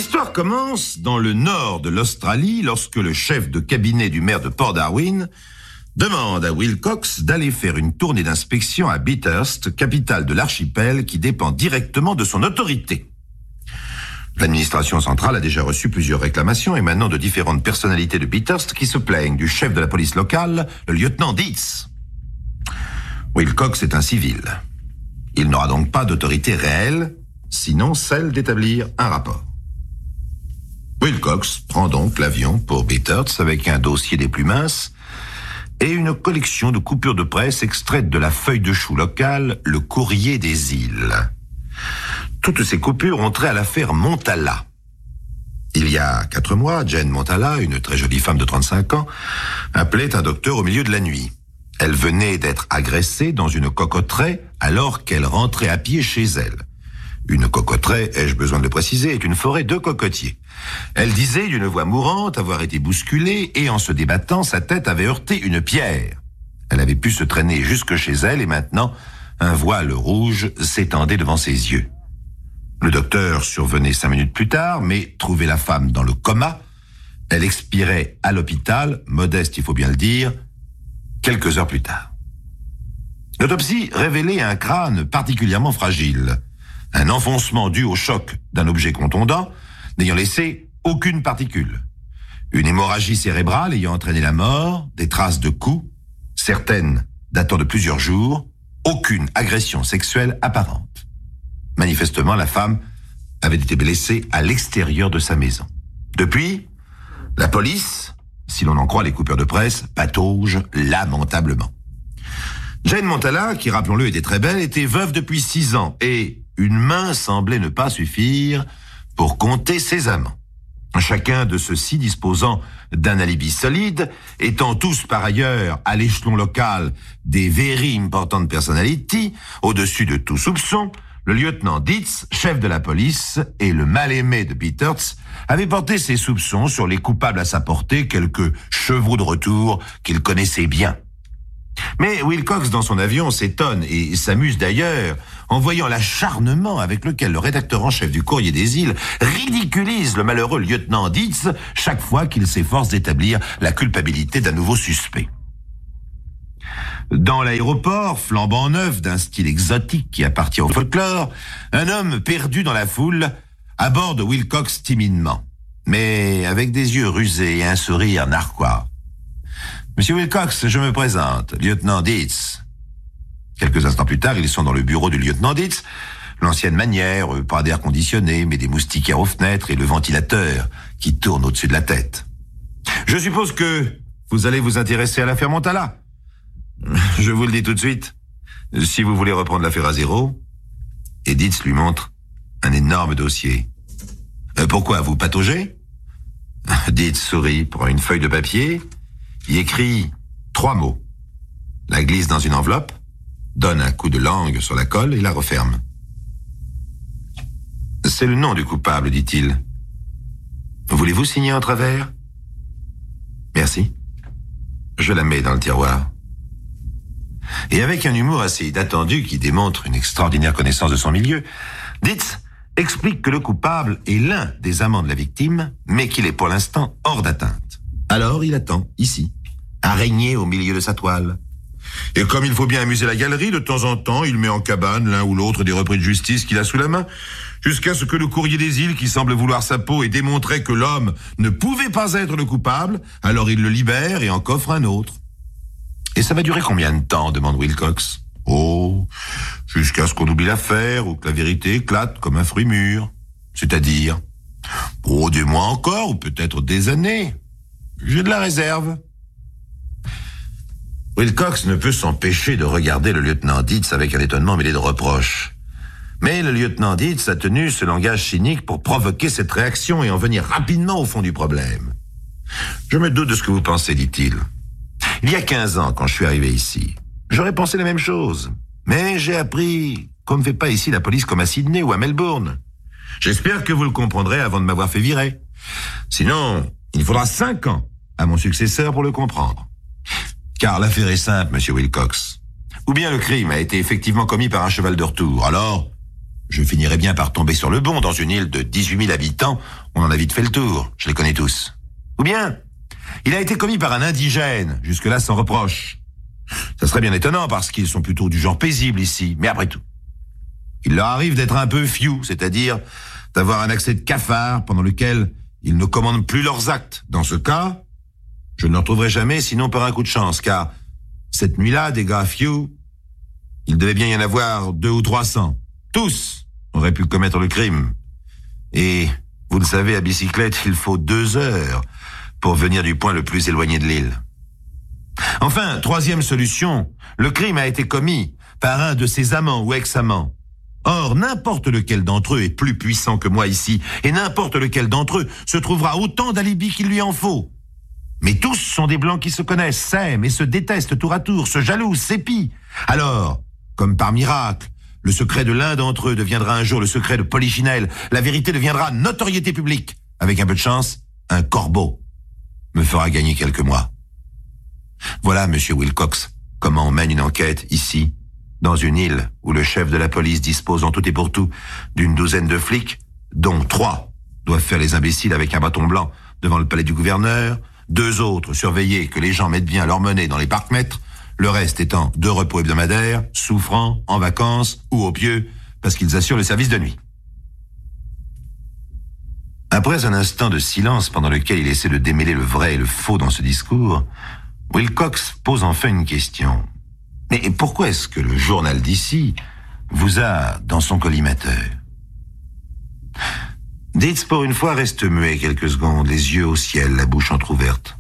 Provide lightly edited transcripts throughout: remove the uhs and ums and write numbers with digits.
L'histoire commence dans le nord de l'Australie lorsque le chef de cabinet du maire de Port Darwin demande à Wilcox d'aller faire une tournée d'inspection à Bathurst, capitale de l'archipel qui dépend directement de son autorité. L'administration centrale a déjà reçu plusieurs réclamations émanant de différentes personnalités de Bathurst qui se plaignent du chef de la police locale, le lieutenant Dietz. Wilcox est un civil. Il n'aura donc pas d'autorité réelle, sinon celle d'établir un rapport. Wilcox prend donc l'avion pour Bathurst avec un dossier des plus minces et une collection de coupures de presse extraites de la feuille de chou locale, le Courrier des Îles. Toutes ces coupures ont trait à l'affaire Montala. Il y a 4 mois, Jane Montala, une très jolie femme de 35 ans, appelait un docteur au milieu de la nuit. Elle venait d'être agressée dans une cocotteraie alors qu'elle rentrait à pied chez elle. Une cocotteraie, ai-je besoin de le préciser, est une forêt de cocotiers. Elle disait d'une voix mourante avoir été bousculée et en se débattant, sa tête avait heurté une pierre. Elle avait pu se traîner jusque chez elle et maintenant, un voile rouge s'étendait devant ses yeux. Le docteur survenait 5 minutes plus tard, mais trouvait la femme dans le coma. Elle expirait à l'hôpital, modeste il faut bien le dire, quelques heures plus tard. L'autopsie révélait un crâne particulièrement fragile. Un enfoncement dû au choc d'un objet contondant, n'ayant laissé aucune particule. Une hémorragie cérébrale ayant entraîné la mort, des traces de coups, certaines datant de plusieurs jours, aucune agression sexuelle apparente. Manifestement, la femme avait été blessée à l'extérieur de sa maison. Depuis, la police, si l'on en croit les coupures de presse, patauge lamentablement. Jane Montala, qui rappelons-le était très belle, était veuve depuis 6 ans et une main semblait ne pas suffire pour compter ses amants. Chacun de ceux-ci disposant d'un alibi solide, étant tous par ailleurs à l'échelon local des very important personalities, au-dessus de tout soupçon, le lieutenant Dietz, chef de la police et le mal-aimé de Bathurst, avait porté ses soupçons sur les coupables à sa portée, quelques chevaux de retour qu'il connaissait bien. Mais Wilcox, dans son avion, s'étonne et s'amuse d'ailleurs en voyant l'acharnement avec lequel le rédacteur en chef du Courrier des Îles ridiculise le malheureux lieutenant Dietz chaque fois qu'il s'efforce d'établir la culpabilité d'un nouveau suspect. Dans l'aéroport, flambant neuf d'un style exotique qui appartient au folklore, un homme perdu dans la foule aborde Wilcox timidement, mais avec des yeux rusés et un sourire narquois. Monsieur Wilcox, je me présente, lieutenant Dietz. Quelques instants plus tard, ils sont dans le bureau du lieutenant Dietz. L'ancienne manière, pas d'air conditionné, mais des moustiquaires aux fenêtres et le ventilateur qui tourne au-dessus de la tête. Je suppose que vous allez vous intéresser à l'affaire Montala. Je vous le dis tout de suite. Si vous voulez reprendre l'affaire à zéro, et Dietz lui montre un énorme dossier. Pourquoi, vous pataugez? Dietz sourit, prend une feuille de papier, y écrit 3 mots, la glisse dans une enveloppe, donne un coup de langue sur la colle et la referme. C'est le nom du coupable, dit-il. Voulez-vous signer en travers? Merci. Je la mets dans le tiroir. Et avec un humour assez inattendu qui démontre une extraordinaire connaissance de son milieu, Dietz explique que le coupable est l'un des amants de la victime, mais qu'il est pour l'instant hors d'atteinte. Alors il attend, ici, à régner au milieu de sa toile. Et comme il faut bien amuser la galerie, de temps en temps, il met en cabane l'un ou l'autre des repris de justice qu'il a sous la main, jusqu'à ce que le Courrier des Îles, qui semble vouloir sa peau et démontrer que l'homme ne pouvait pas être le coupable, alors il le libère et en coffre un autre. Et ça va durer combien de temps, demande Wilcox. Oh, jusqu'à ce qu'on oublie l'affaire ou que la vérité éclate comme un fruit mûr. C'est-à-dire, des mois encore ou peut-être des années. J'ai de la réserve. Wilcox ne peut s'empêcher de regarder le lieutenant Dietz avec un étonnement mêlé de reproches. Mais le lieutenant Dietz a tenu ce langage cynique pour provoquer cette réaction et en venir rapidement au fond du problème. Je me doute de ce que vous pensez, dit-il. Il y a 15 ans, quand je suis arrivé ici, j'aurais pensé la même chose. Mais j'ai appris qu'on ne fait pas ici la police comme à Sydney ou à Melbourne. J'espère que vous le comprendrez avant de m'avoir fait virer. Sinon, il faudra 5 ans à mon successeur pour le comprendre. Car l'affaire est simple, monsieur Wilcox. Ou bien le crime a été effectivement commis par un cheval de retour. Alors, je finirai bien par tomber sur le bon. Dans une île de 18 000 habitants, on en a vite fait le tour. Je les connais tous. Ou bien, il a été commis par un indigène, jusque-là sans reproche. Ça serait bien étonnant parce qu'ils sont plutôt du genre paisible ici, mais après tout. Il leur arrive d'être un peu few, c'est-à-dire d'avoir un accès de cafard pendant lequel ils ne commandent plus leurs actes. Dans ce cas, je ne le retrouverai jamais sinon par un coup de chance, car cette nuit-là, des gars few, il devait bien y en avoir 200 ou 300. Tous auraient pu commettre le crime. Et, vous le savez, à bicyclette, il faut 2 heures pour venir du point le plus éloigné de l'île. Enfin, troisième solution, le crime a été commis par un de ses amants ou ex-amants. Or, n'importe lequel d'entre eux est plus puissant que moi ici, et n'importe lequel d'entre eux se trouvera autant d'alibis qu'il lui en faut. Mais tous sont des blancs qui se connaissent, s'aiment et se détestent tour à tour, se jalousent, s'épient. Alors, comme par miracle, le secret de l'un d'entre eux deviendra un jour le secret de Polichinelle. La vérité deviendra notoriété publique. Avec un peu de chance, un corbeau me fera gagner quelques mois. Voilà, monsieur Wilcox, comment on mène une enquête ici, dans une île où le chef de la police dispose en tout et pour tout d'une douzaine de flics, dont 3 doivent faire les imbéciles avec un bâton blanc devant le palais du gouverneur, 2 autres surveiller que les gens mettent bien leur monnaie dans les parcs-mètres, le reste étant de repos hebdomadaire, souffrant, en vacances ou au pieu, parce qu'ils assurent le service de nuit. Après un instant de silence pendant lequel il essaie de démêler le vrai et le faux dans ce discours, Wilcox pose enfin une question. Mais pourquoi est-ce que le journal d'ici vous a dans son collimateur? Dietz, pour une fois, reste muet quelques secondes, les yeux au ciel, la bouche entr'ouverte.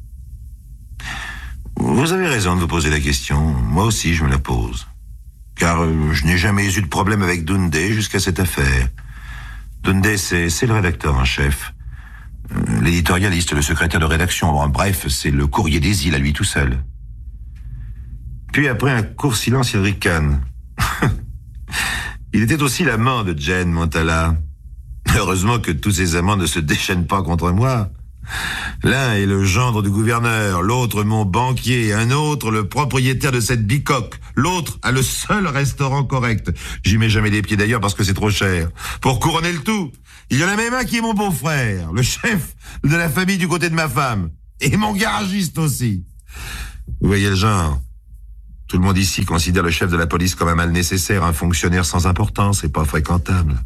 Vous avez raison de vous poser la question. Moi aussi, je me la pose. Car je n'ai jamais eu de problème avec Dundee jusqu'à cette affaire. Dundee, c'est le rédacteur en chef. L'éditorialiste, le secrétaire de rédaction. Bon, bref, c'est le courrier des îles à lui tout seul. Puis après un court silence, il ricane. Il était aussi l'amant de Jane Montala. Heureusement que tous ces amants ne se déchaînent pas contre moi. L'un est le gendre du gouverneur, l'autre mon banquier, un autre le propriétaire de cette bicoque, l'autre a le seul restaurant correct. J'y mets jamais les pieds d'ailleurs parce que c'est trop cher. Pour couronner le tout, il y en a même un qui est mon beau-frère, le chef de la famille du côté de ma femme, et mon garagiste aussi. Vous voyez le genre. Tout le monde ici considère le chef de la police comme un mal nécessaire, un fonctionnaire sans importance et pas fréquentable.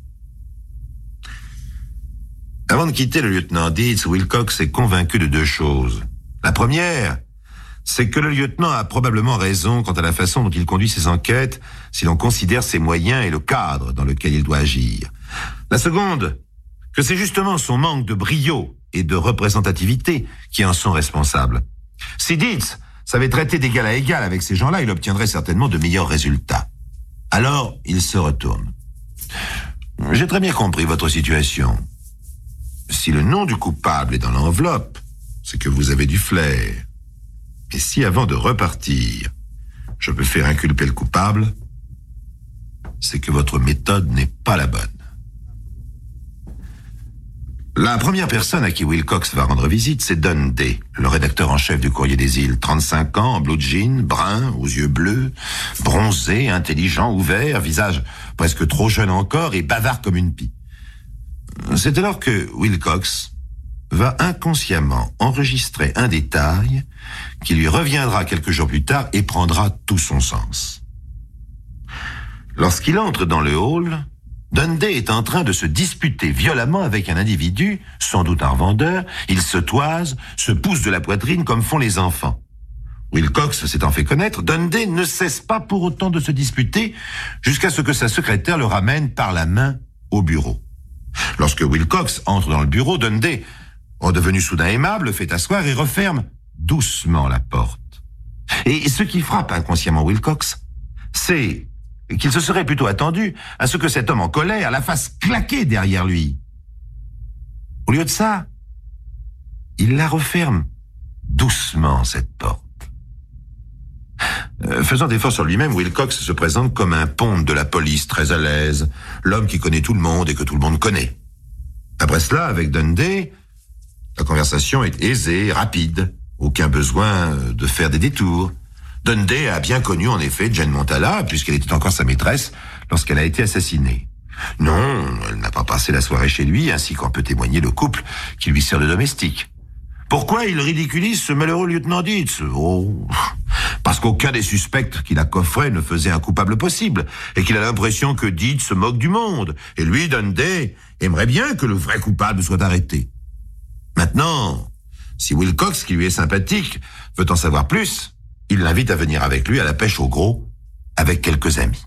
Avant de quitter le lieutenant Dietz, Wilcox est convaincu de 2 choses. La première, c'est que le lieutenant a probablement raison quant à la façon dont il conduit ses enquêtes, si l'on considère ses moyens et le cadre dans lequel il doit agir. La seconde, que c'est justement son manque de brio et de représentativité qui en sont responsables. Si Dietz savait traiter d'égal à égal avec ces gens-là, il obtiendrait certainement de meilleurs résultats. Alors, il se retourne. J'ai très bien compris votre situation. Si le nom du coupable est dans l'enveloppe, c'est que vous avez du flair. Et si avant de repartir, je peux faire inculper le coupable, c'est que votre méthode n'est pas la bonne. La première personne à qui Wilcox va rendre visite, c'est Dundee, le rédacteur en chef du Courrier des Îles. 35 ans, en blue jean, brun, aux yeux bleus, bronzé, intelligent, ouvert, visage presque trop jeune encore et bavard comme une pie. C'est alors que Wilcox va inconsciemment enregistrer un détail qui lui reviendra quelques jours plus tard et prendra tout son sens. Lorsqu'il entre dans le hall, Dundee est en train de se disputer violemment avec un individu, sans doute un revendeur. Il se toise, se pousse de la poitrine comme font les enfants. Wilcox s'étant fait connaître, Dundee ne cesse pas pour autant de se disputer jusqu'à ce que sa secrétaire le ramène par la main au bureau. Lorsque Wilcox entre dans le bureau, Dundee, redevenu soudain aimable, le fait asseoir et referme doucement la porte. Et ce qui frappe inconsciemment Wilcox, c'est qu'il se serait plutôt attendu à ce que cet homme en colère la fasse claquer derrière lui. Au lieu de ça, il la referme doucement, cette porte. Faisant d'efforts sur lui-même, Wilcox se présente comme un ponte de la police, très à l'aise, l'homme qui connaît tout le monde et que tout le monde connaît. Après cela, avec Dundee, la conversation est aisée, rapide, aucun besoin de faire des détours. Dundee a bien connu en effet Jane Montala, puisqu'elle était encore sa maîtresse lorsqu'elle a été assassinée. Non, elle n'a pas passé la soirée chez lui, ainsi qu'en peut témoigner le couple qui lui sert de domestique. Pourquoi il ridiculise ce malheureux lieutenant Dietz? Oh, parce qu'aucun des suspects qui la coffraient ne faisait un coupable possible, et qu'il a l'impression que Dietz se moque du monde. Et lui, Dundee, aimerait bien que le vrai coupable soit arrêté. Maintenant, si Wilcox, qui lui est sympathique, veut en savoir plus, il l'invite à venir avec lui à la pêche au gros, avec quelques amis.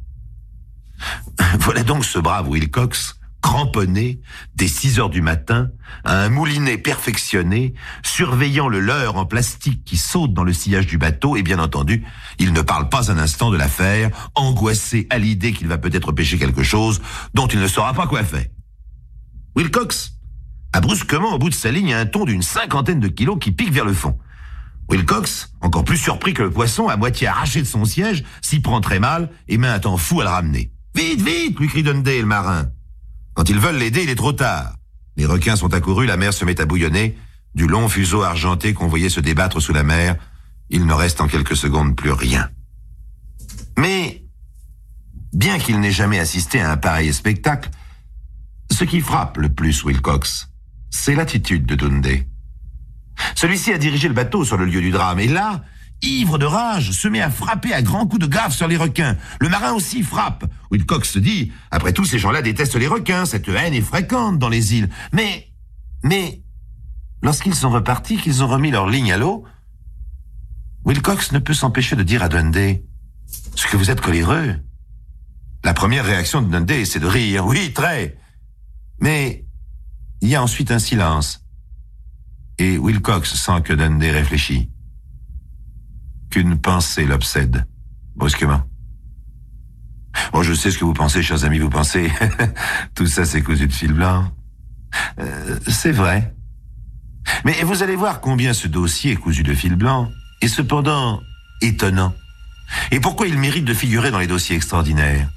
Voilà donc ce brave Wilcox, cramponné, dès 6 heures du matin, à un moulinet perfectionné, surveillant le leurre en plastique qui saute dans le sillage du bateau, et bien entendu, il ne parle pas un instant de l'affaire, angoissé à l'idée qu'il va peut-être pêcher quelque chose dont il ne saura pas quoi faire. Wilcox a brusquement au bout de sa ligne un thon d'une 50aine de kilos qui pique vers le fond. Wilcox, encore plus surpris que le poisson, à moitié arraché de son siège, s'y prend très mal et met un temps fou à le ramener. « Vite, vite !» lui crie Dundee, le marin. Quand ils veulent l'aider, il est trop tard. Les requins sont accourus, la mer se met à bouillonner. Du long fuseau argenté qu'on voyait se débattre sous la mer, il ne reste en quelques secondes plus rien. Mais, bien qu'il n'ait jamais assisté à un pareil spectacle, ce qui frappe le plus Wilcox, c'est l'attitude de Dundee. Celui-ci a dirigé le bateau sur le lieu du drame, et là, ivre de rage, se met à frapper à grands coups de gaffe sur les requins. Le marin aussi frappe. Wilcox se dit, après tout, ces gens-là détestent les requins, cette haine est fréquente dans les îles. Mais, lorsqu'ils sont repartis, qu'ils ont remis leur ligne à l'eau, Wilcox ne peut s'empêcher de dire à Dundee, « Ce que vous êtes coléreux !» La première réaction de Dundee, c'est de rire. Oui, très. Mais il y a ensuite un silence. Et Wilcox sent que Dundee réfléchit. Qu'une pensée l'obsède, brusquement. Bon, je sais ce que vous pensez, chers amis, vous pensez, tout ça c'est cousu de fil blanc. C'est vrai. Mais vous allez voir combien ce dossier cousu de fil blanc est cependant étonnant. Et pourquoi il mérite de figurer dans les dossiers extraordinaires.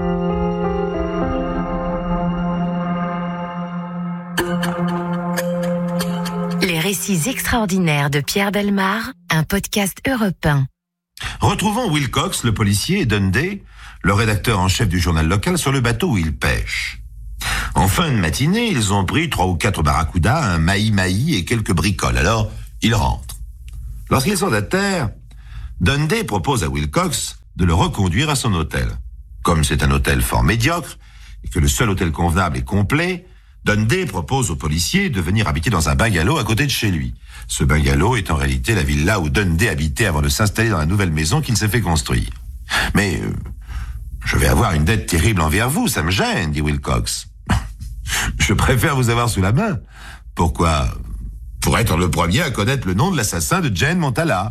Les récits extraordinaires de Pierre Bellemare, un podcast Europe 1. Retrouvons Wilcox, le policier, et Dundee, le rédacteur en chef du journal local, sur le bateau où ils pêchent. En fin de matinée, ils ont pris 3 ou 4 barracudas, un mahi-mahi et quelques bricoles. Alors, ils rentrent. Lorsqu'ils sont à terre, Dundee propose à Wilcox de le reconduire à son hôtel. Comme c'est un hôtel fort médiocre, et que le seul hôtel convenable est complet, Dundee propose au policier de venir habiter dans un bungalow à côté de chez lui. Ce bungalow est en réalité la villa où Dundee habitait avant de s'installer dans la nouvelle maison qu'il s'est fait construire. Mais je vais avoir une dette terrible envers vous, ça me gêne, dit Wilcox. Je préfère vous avoir sous la main. Pourquoi? Pour être le premier à connaître le nom de l'assassin de Jane Montala.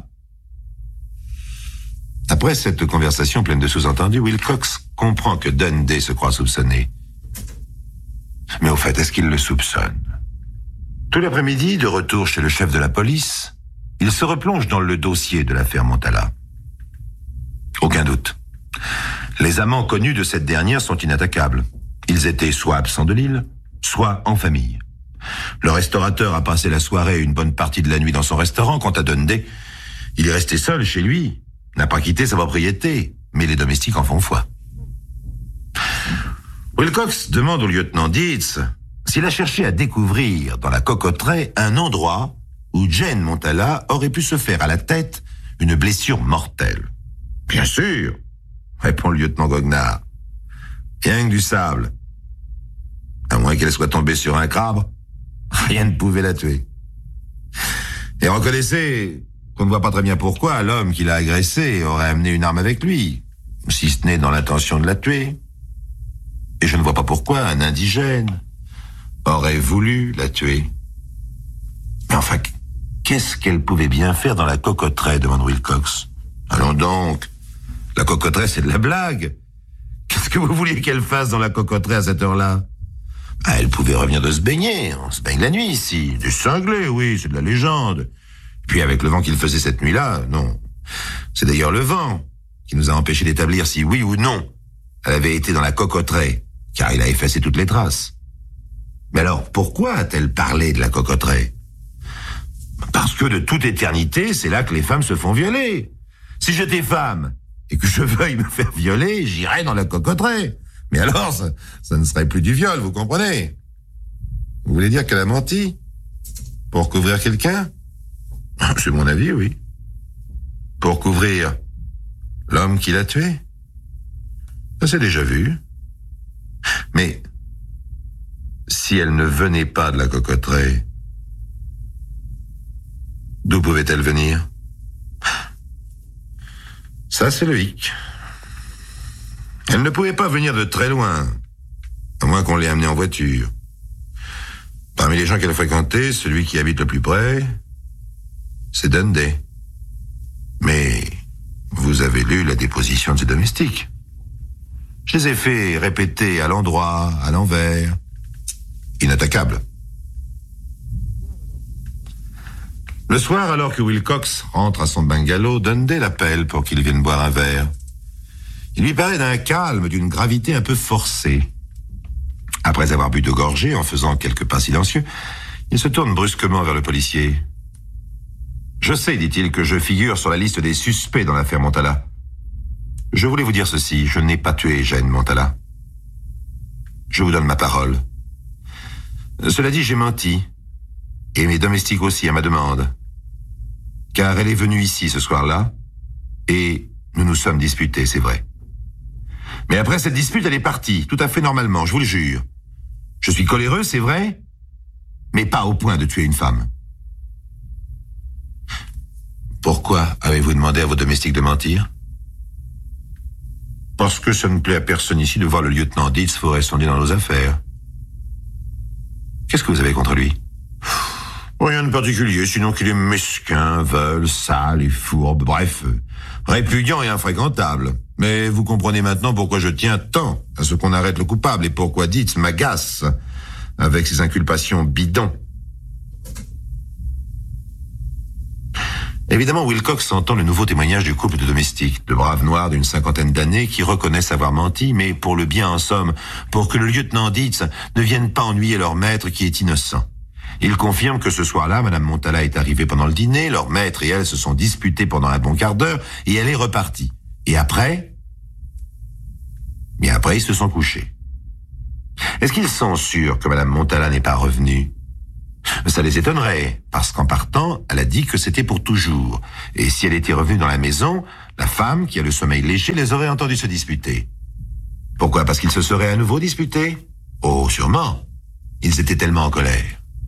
Après cette conversation pleine de sous-entendus, Wilcox comprend que Dundee se croit soupçonné. Mais au fait, est-ce qu'il le soupçonne? Tout l'après-midi, de retour chez le chef de la police, il se replonge dans le dossier de l'affaire Montala. Aucun doute. Les amants connus de cette dernière sont inattaquables. Ils étaient soit absents de l'île, soit en famille. Le restaurateur a passé la soirée et une bonne partie de la nuit dans son restaurant. Quant à Dundee, il est resté seul chez lui, n'a pas quitté sa propriété, mais les domestiques en font foi. Wilcox demande au lieutenant Dietz s'il a cherché à découvrir dans la cocotteraie un endroit où Jane Montala aurait pu se faire à la tête une blessure mortelle. « Bien sûr !» répond le lieutenant Goguenard. « Rien que du sable. À moins qu'elle soit tombée sur un crabe, rien ne pouvait la tuer. Et reconnaissez qu'on ne voit pas très bien pourquoi l'homme qui l'a agressée aurait amené une arme avec lui, si ce n'est dans l'intention de la tuer. Et je ne vois pas pourquoi un indigène aurait voulu la tuer. Mais enfin, qu'est-ce qu'elle pouvait bien faire dans la cocotteraie, demande Wilcox. Allons donc, la cocotteraie c'est de la blague. Qu'est-ce que vous vouliez qu'elle fasse dans la cocotteraie à cette heure-là? Elle pouvait revenir de se baigner, on se baigne la nuit ici. Des cinglés, oui, c'est de la légende. Puis avec le vent qu'il faisait cette nuit-là, non. C'est d'ailleurs le vent qui nous a empêché d'établir si oui ou non elle avait été dans la cocotteraie, car il a effacé toutes les traces. Mais alors, pourquoi a-t-elle parlé de la cocotteraie? Parce que de toute éternité, c'est là que les femmes se font violer. Si j'étais femme, et que je veuille me faire violer, j'irais dans la cocotteraie. Mais alors, ça ne serait plus du viol, vous comprenez? Vous voulez dire qu'elle a menti? Pour couvrir quelqu'un? C'est mon avis, oui. Pour couvrir l'homme qui l'a tué? Ça s'est déjà vu. Mais si elle ne venait pas de la cocoterie, d'où pouvait-elle venir? Ça, c'est le hic. Elle ne pouvait pas venir de très loin, à moins qu'on l'ait amenée en voiture. Parmi les gens qu'elle a fréquentés, celui qui habite le plus près, c'est Dundee. Mais vous avez lu la déposition de ses domestiques. Je les ai fait répéter à l'endroit, à l'envers. Inattaquable. Le soir, alors que Wilcox rentre à son bungalow, Dundee l'appelle pour qu'il vienne boire un verre. Il lui paraît d'un calme, d'une gravité un peu forcée. Après avoir bu 2 gorgées, en faisant quelques pas silencieux, il se tourne brusquement vers le policier. « Je sais, dit-il, que je figure sur la liste des suspects dans l'affaire Montala. Je voulais vous dire ceci, je n'ai pas tué Jane Montala. Je vous donne ma parole. Cela dit, j'ai menti, et mes domestiques aussi à ma demande, car elle est venue ici ce soir-là, et nous nous sommes disputés, c'est vrai. Mais après cette dispute, elle est partie, tout à fait normalement, je vous le jure. Je suis coléreux, c'est vrai, mais pas au point de tuer une femme. Pourquoi avez-vous demandé à vos domestiques de mentir? Parce que ça ne plaît à personne ici de voir le lieutenant Dietz Forest dans nos affaires. Qu'est-ce que vous avez contre lui? Rien de particulier, sinon qu'il est mesquin, veule, sale et fourbe, bref, répudiant et infréquentable. Mais vous comprenez maintenant pourquoi je tiens tant à ce qu'on arrête le coupable et pourquoi Dietz m'agace avec ses inculpations bidons. Évidemment, Wilcox entend le nouveau témoignage du couple de domestiques, de braves noirs d'une 50aine d'années qui reconnaissent avoir menti, mais pour le bien en somme, pour que le lieutenant Dietz ne vienne pas ennuyer leur maître qui est innocent. Ils confirment que ce soir-là, Madame Montala est arrivée pendant le dîner, leur maître et elle se sont disputés pendant un bon quart d'heure, et elle est repartie. Et après? Bien après, ils se sont couchés. Est-ce qu'ils sont sûrs que Madame Montala n'est pas revenue? Ça les étonnerait, parce qu'en partant, elle a dit que c'était pour toujours. Et si elle était revenue dans la maison, la femme, qui a le sommeil léger, les aurait entendus se disputer. Pourquoi? Parce qu'ils se seraient à nouveau disputés? Oh, sûrement. Ils étaient tellement en colère.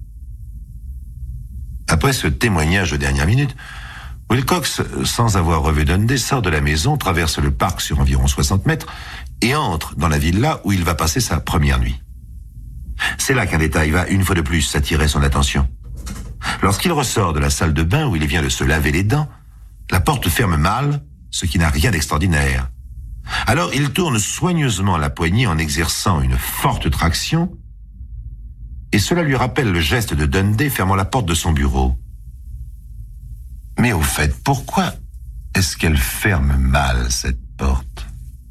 Après ce témoignage de dernière minute, Wilcox, sans avoir revu Dundee, sort de la maison, traverse le parc sur environ 60 mètres et entre dans la villa où il va passer sa première nuit. C'est là qu'un détail va une fois de plus attirer son attention. Lorsqu'il ressort de la salle de bain où il vient de se laver les dents, la porte ferme mal, ce qui n'a rien d'extraordinaire. Alors il tourne soigneusement la poignée en exerçant une forte traction, et cela lui rappelle le geste de Dundee fermant la porte de son bureau. Mais au fait, pourquoi est-ce qu'elle ferme mal cette porte?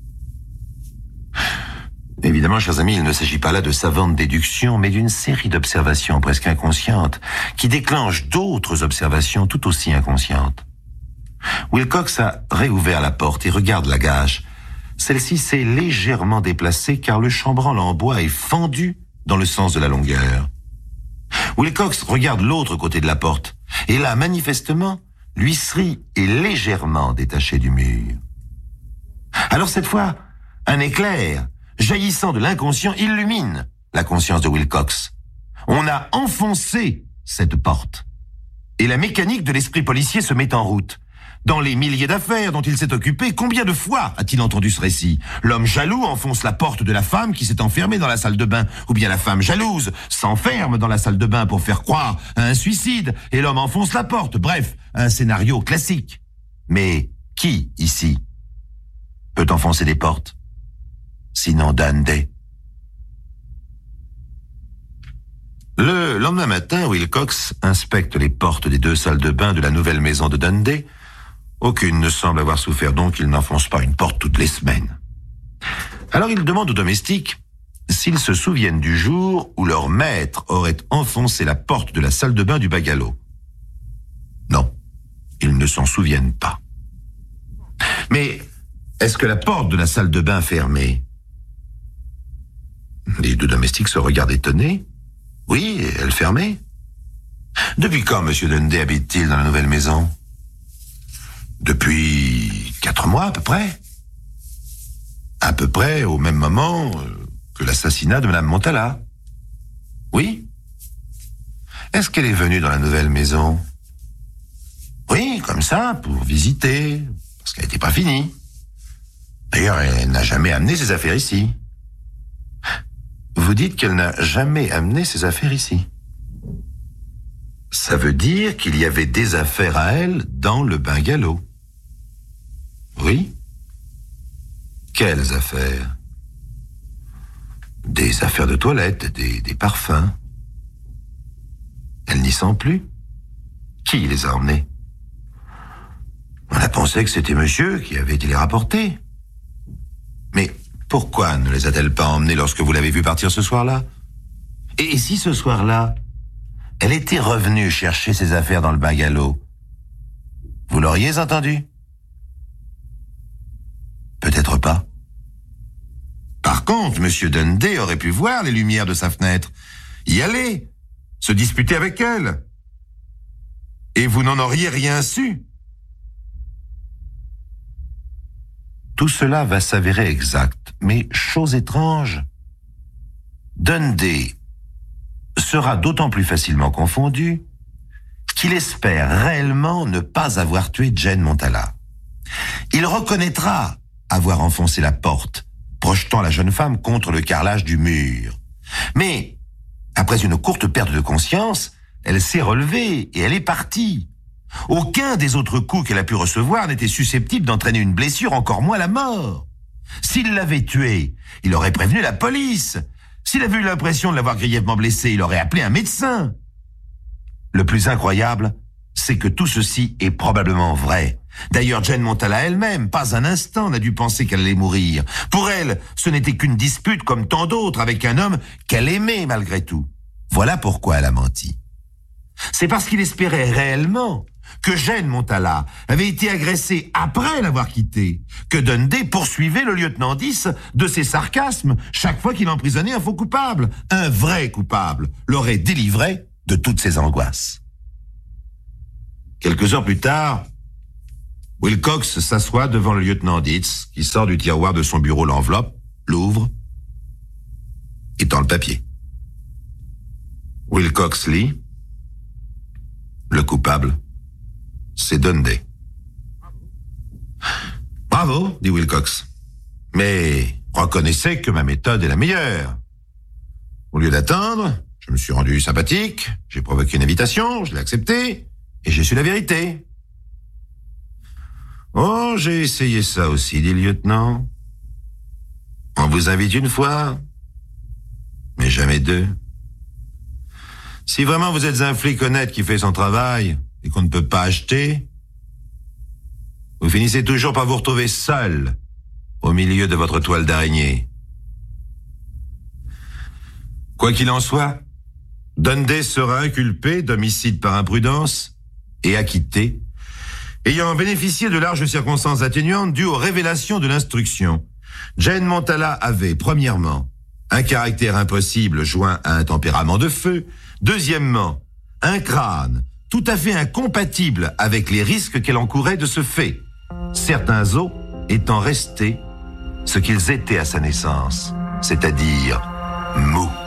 Évidemment, chers amis, il ne s'agit pas là de savantes déductions, mais d'une série d'observations presque inconscientes qui déclenchent d'autres observations tout aussi inconscientes. Wilcox a réouvert la porte et regarde la gâche. Celle-ci s'est légèrement déplacée car le chambranle en bois est fendu dans le sens de la longueur. Wilcox regarde l'autre côté de la porte et là, manifestement, l'huisserie est légèrement détachée du mur. Alors cette fois, un éclair jaillissant de l'inconscient illumine la conscience de Wilcox. On a enfoncé cette porte. Et la mécanique de l'esprit policier se met en route. Dans les milliers d'affaires dont il s'est occupé, combien de fois a-t-il entendu ce récit? L'homme jaloux enfonce la porte de la femme qui s'est enfermée dans la salle de bain, ou bien la femme jalouse s'enferme dans la salle de bain pour faire croire à un suicide, et l'homme enfonce la porte. Bref, un scénario classique. Mais qui, ici, peut enfoncer des portes? Sinon Dundee. Le lendemain matin, Wilcox inspecte les portes des 2 salles de bain de la nouvelle maison de Dundee. Aucune ne semble avoir souffert, donc il n'enfonce pas une porte toutes les semaines. Alors il demande aux domestiques s'ils se souviennent du jour où leur maître aurait enfoncé la porte de la salle de bain du bungalow. Non, ils ne s'en souviennent pas. Mais est-ce que la porte de la salle de bain fermée Les deux domestiques se regardent étonnés. Oui, elle fermait. Depuis quand M. Dundee habite-t-il dans la nouvelle maison? Depuis 4 mois à peu près. À peu près au même moment que l'assassinat de Mme Montala. Oui. Est-ce qu'elle est venue dans la nouvelle maison? Oui, comme ça, pour visiter, parce qu'elle n'était pas finie. D'ailleurs, elle n'a jamais amené ses affaires ici. Vous dites qu'elle n'a jamais amené ses affaires ici. Ça veut dire qu'il y avait des affaires à elle dans le bungalow. Oui. Quelles affaires? Des affaires de toilette, des parfums. Elle n'y sent plus. Qui les a emmenés? On a pensé que c'était monsieur qui avait été les rapporter. Mais pourquoi ne les a-t-elle pas emmenés lorsque vous l'avez vu partir ce soir-là? Et si ce soir-là, elle était revenue chercher ses affaires dans le bungalow, vous l'auriez entendu? Peut-être pas. Par contre, monsieur Dundee aurait pu voir les lumières de sa fenêtre, y aller, se disputer avec elle. Et vous n'en auriez rien su. Tout cela va s'avérer exact, mais chose étrange, Dundee sera d'autant plus facilement confondu qu'il espère réellement ne pas avoir tué Jane Montala. Il reconnaîtra avoir enfoncé la porte, projetant la jeune femme contre le carrelage du mur. Mais, après une courte perte de conscience, elle s'est relevée et elle est partie. Aucun des autres coups qu'elle a pu recevoir n'était susceptible d'entraîner une blessure, encore moins la mort. S'il l'avait tuée, il aurait prévenu la police. S'il avait eu l'impression de l'avoir grièvement blessée, il aurait appelé un médecin. Le plus incroyable, c'est que tout ceci est probablement vrai. D'ailleurs, Jane Montala elle-même, pas un instant, n'a dû penser qu'elle allait mourir. Pour elle, ce n'était qu'une dispute comme tant d'autres avec un homme qu'elle aimait malgré tout. Voilà pourquoi elle a menti. C'est parce qu'il espérait réellement que Jane Montala avait été agressée après l'avoir quittée, que Dundee poursuivait le lieutenant 10 de ses sarcasmes chaque fois qu'il emprisonnait un faux coupable. Un vrai coupable l'aurait délivré de toutes ses angoisses. Quelques heures plus tard, Wilcox s'assoit devant le lieutenant Dietz, qui sort du tiroir de son bureau l'enveloppe, l'ouvre et tend le papier. Wilcox lit. Le coupable, c'est Dundee. Bravo, dit Wilcox. Mais reconnaissez que ma méthode est la meilleure. Au lieu d'attendre, je me suis rendu sympathique, j'ai provoqué une invitation, je l'ai acceptée, et j'ai su la vérité. Oh, j'ai essayé ça aussi, dit le lieutenant. On vous invite une fois, mais jamais deux. Si vraiment vous êtes un flic honnête qui fait son travail et qu'on ne peut pas acheter, vous finissez toujours par vous retrouver seul au milieu de votre toile d'araignée. Quoi qu'il en soit, Dundee sera inculpé d'homicide par imprudence et acquitté, ayant bénéficié de larges circonstances atténuantes dues aux révélations de l'instruction. Jane Montala avait, premièrement, un caractère impossible joint à un tempérament de feu. Deuxièmement, un crâne tout à fait incompatible avec les risques qu'elle encourait de ce fait, certains os étant restés ce qu'ils étaient à sa naissance, c'est-à-dire mous.